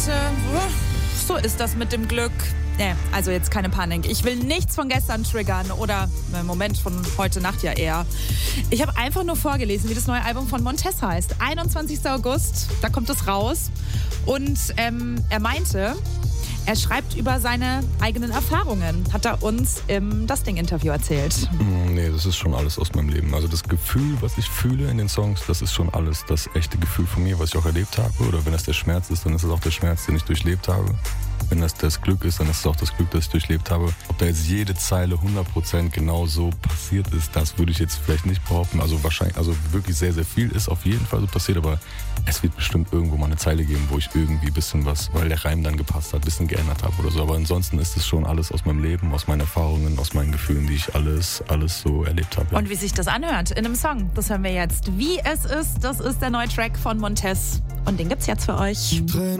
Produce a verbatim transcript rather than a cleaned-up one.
meinte, so ist das mit dem Glück. Nee, also jetzt keine Panik. Ich will nichts von gestern triggern oder im Moment von heute Nacht ja eher. Ich habe einfach nur vorgelesen, wie das neue Album von Montez heißt. einundzwanzigster August, da kommt es raus. Und ähm, er meinte, er schreibt über seine eigenen Erfahrungen, hat er uns im Das Ding-Interview erzählt. Nee, das ist schon alles aus meinem Leben. Also das Gefühl, was ich fühle in den Songs, das ist schon alles das echte Gefühl von mir, was ich auch erlebt habe. Oder wenn das der Schmerz ist, dann ist es auch der Schmerz, den ich durchlebt habe. Wenn das das Glück ist, dann ist es auch das Glück, das ich durchlebt habe. Ob da jetzt jede Zeile hundert Prozent genau so passiert ist, das würde ich jetzt vielleicht nicht behaupten. Also wahrscheinlich, also wirklich sehr, sehr viel ist auf jeden Fall so passiert, aber es wird bestimmt irgendwo mal eine Zeile geben, wo ich irgendwie ein bisschen was, weil der Reim dann gepasst hat, ein bisschen geändert habe oder so. Aber ansonsten ist es schon alles aus meinem Leben, aus meinen Erfahrungen, aus meinen Gefühlen, die ich alles, alles so erlebt habe. Ja. Und wie sich das anhört in einem Song, das hören wir jetzt. Wie es ist, das ist der neue Track von Montez. Und den gibt's jetzt für euch.